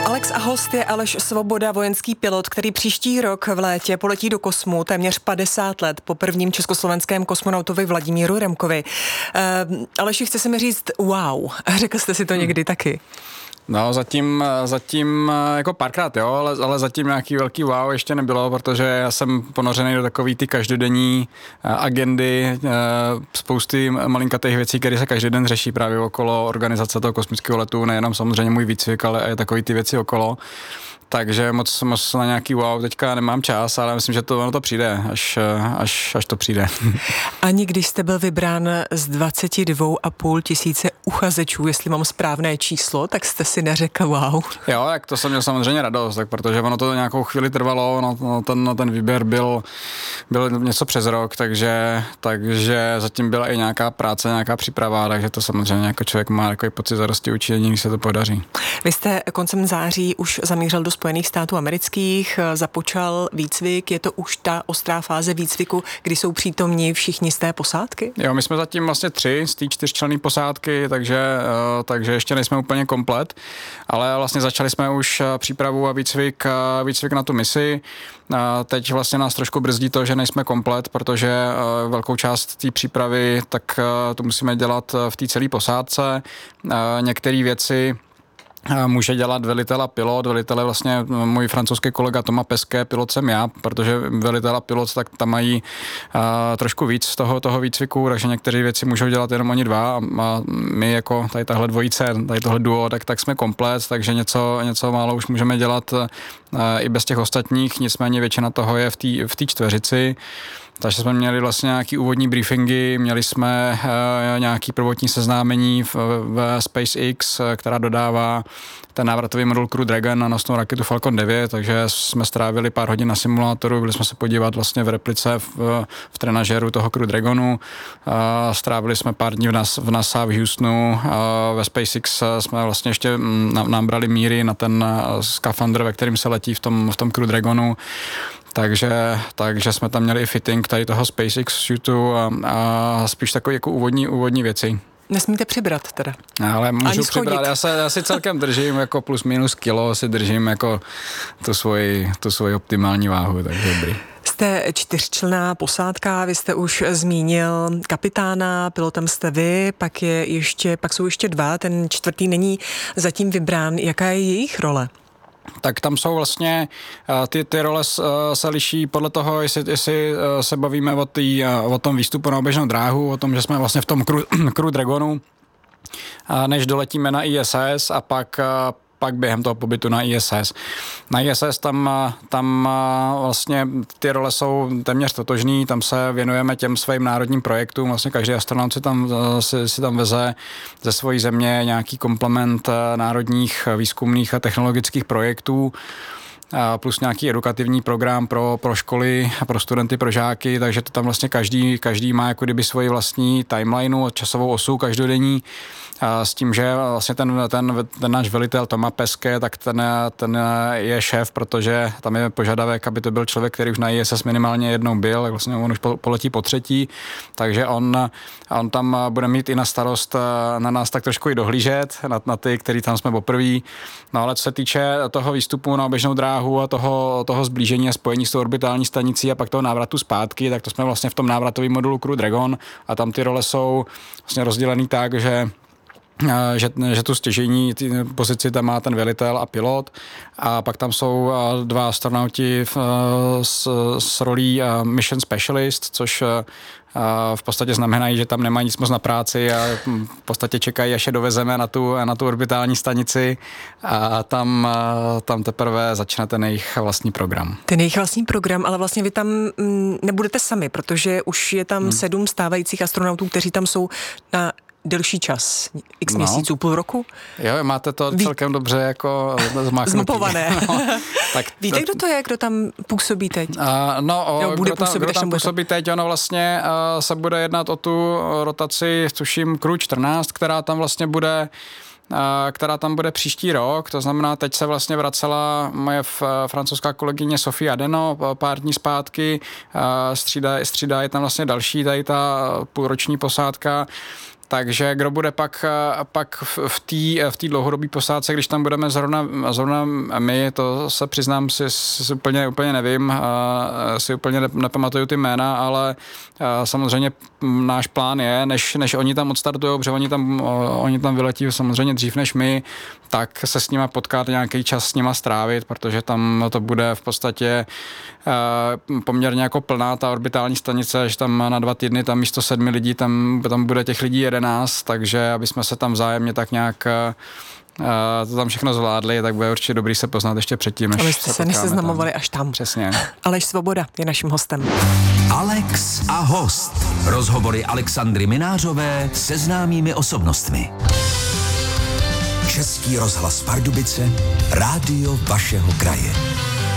Alex a host je Aleš Svoboda, vojenský pilot, který příští rok v létě poletí do kosmu téměř 50 let po prvním československém kosmonautovi Vladimíru Remkovi. Aleši, chce se mi říct wow. Řekl jste si to někdy taky? No, zatím jako párkrát, jo, ale zatím nějaký velký wow ještě nebylo, protože já jsem ponořený do takový ty každodenní agendy, spousty malinkatých věcí, které se každý den řeší právě okolo organizace toho kosmického letu, nejenom samozřejmě můj výcvik, ale i takový ty věci okolo. Takže moc na nějaký wow teďka nemám čas, ale myslím, že ono to přijde, až to přijde. Ani když jste byl vybrán z 22,5 tisíce uchazečů, jestli mám správné číslo, tak jste si neřekl wow. Jo, tak to jsem měl samozřejmě radost, tak protože ono to nějakou chvíli trvalo, ten výběr byl něco přes rok, takže zatím byla i nějaká práce, nějaká příprava, takže to samozřejmě jako člověk má takový pocit zadosti učení, když se to podaří. Vy jste koncem září už zamířil do Spojených států amerických, započal výcvik, je to už ta ostrá fáze výcviku, kdy jsou přítomni všichni z té posádky? Jo, my jsme zatím vlastně 3 z té 4členné posádky, takže ještě nejsme úplně komplet, ale vlastně začali jsme už přípravu a výcvik na tu misi. Teď vlastně nás trošku brzdí to, že nejsme komplet, protože velkou část té přípravy tak to musíme dělat v té celé posádce. Některé věci může dělat velitel a pilot. Velitel je vlastně můj francouzský kolega Thomas Pesquet, pilot jsem já, protože velitel a pilot tak tam mají trošku víc z toho výcviku, takže některé věci můžou dělat jenom oni dva a my jako tady tahle dvojice, tady tohle duo, tak jsme komplet, takže něco málo už můžeme dělat i bez těch ostatních, nicméně většina toho je v té čtveřici. Takže jsme měli vlastně nějaký úvodní briefingy, měli jsme nějaký prvotní seznámení v SpaceX, která dodává ten návratový modul Crew Dragon na nosnou raketu Falcon 9, takže jsme strávili pár hodin na simulátoru, byli jsme se podívat vlastně v replice v trenažéru toho Crew Dragonu, strávili jsme pár dní v NASA v Houstonu, ve SpaceX jsme vlastně ještě nám brali míry na ten skafandr, ve kterým se letí v tom Crew Dragonu. Takže jsme tam měli i fitting tady toho SpaceX suitu a spíš takové jako úvodní věci. Nesmíte přibrat teda. Ale můžu přibrat, já si celkem držím jako plus minus kilo, si držím jako tu svoji optimální váhu, takže dobrý. Jste 4členná posádka, vy jste už zmínil kapitána, pilotem jste vy, pak jsou ještě 2, ten 4. není zatím vybrán. Jaká je jejich role? Tak tam jsou vlastně, ty role se liší podle toho, jestli se bavíme o tom výstupu na oběžnou dráhu, o tom, že jsme vlastně v tom Crew Dragonu, než doletíme na ISS a pak během toho pobytu na ISS. Na ISS tam vlastně ty role jsou téměř totožný, tam se věnujeme těm svým národním projektům, vlastně každý astronaut si tam veze ze svojí země nějaký komplement národních výzkumných a technologických projektů, plus nějaký edukativní program pro školy, pro studenty, pro žáky, takže to tam vlastně každý má jako kdyby svoji vlastní timelineu, časovou osu každodenní, s tím, že vlastně ten náš velitel Thomas Pesquet, tak ten je šéf, protože tam je požadavek, aby to byl člověk, který už na ISS minimálně jednou byl, tak vlastně on už poletí po 3., takže on tam bude mít i na starost na nás tak trošku i dohlížet, na ty, který tam jsme poprvé. No ale co se týče toho výstupu na oběžnou dráhu a toho zblížení a spojení s tou orbitální stanicí a pak toho návratu zpátky, tak to jsme vlastně v tom návratovém modulu Crew Dragon a tam ty role jsou vlastně rozdělený tak, že tu stěžejní pozici tam má ten velitel a pilot a pak tam jsou 2 astronauti s rolí Mission Specialist, což v podstatě znamenají, že tam nemají nic moc na práci a v podstatě čekají, až je dovezeme na tu orbitální stanici a tam teprve začne ten jejich vlastní program. Ten jejich vlastní program, ale vlastně vy tam nebudete sami, protože už je tam 7 stávajících astronautů, kteří tam jsou na delší čas, x měsíců, půl roku? Jo, máte to celkem dobře jako zmapované. Tak víte, kdo to je, kdo tam působí teď? Kdo tam působí teď, ono vlastně se bude jednat o tu rotaci, tuším, Crew 14, která tam bude příští rok, to znamená, teď se vlastně vracela moje francouzská kolegyně Sophie Adeno pár dní zpátky, střídá je tam vlastně další, tady ta půlroční posádka, Takže kdo bude pak v té dlouhodobé posádce, když tam budeme zrovna my, to se přiznám, si úplně nevím, si úplně nepamatuju ty jména, ale samozřejmě náš plán je, než oni tam odstartujou, protože oni tam vyletí samozřejmě dřív než my, tak se s nima potkat, nějaký čas s nima strávit, protože tam to bude v podstatě poměrně jako plná ta orbitální stanice, že tam na 2 týdny tam místo 7 lidí, tam bude těch lidí 11, takže aby jsme se tam vzájemně tak nějak to tam všechno zvládli, tak bude určitě dobrý se poznat ještě předtím, než se neseznamovali až tam. Přesně. Aleš Svoboda je naším hostem. Alex a host. Rozhovory Alexandry Minářové se známými osobnostmi. Český rozhlas Pardubice, rádio vašeho kraje.